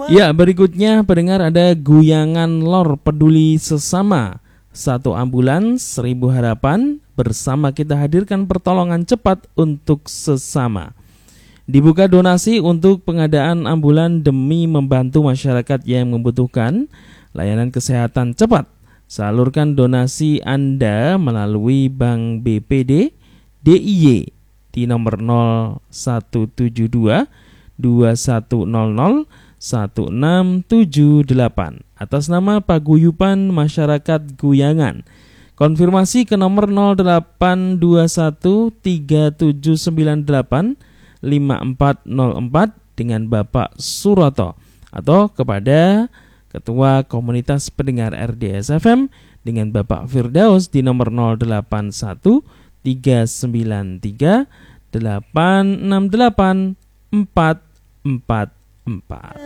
Ya, berikutnya pendengar ada Guyangan Lor Peduli Sesama. 1 ambulans 1000 harapan, bersama kita hadirkan pertolongan cepat untuk sesama. Dibuka donasi untuk pengadaan ambulan demi membantu masyarakat yang membutuhkan layanan kesehatan cepat. Salurkan donasi Anda melalui Bank BPD DIY di nomor 0172 2100 1678 atas nama Paguyuban Masyarakat Guyangan. Konfirmasi ke nomor 0821 3798 5404 dengan Bapak Suroto atau kepada Ketua Komunitas Pendengar RDS FM dengan Bapak Firdaus di nomor 081 393 868 444.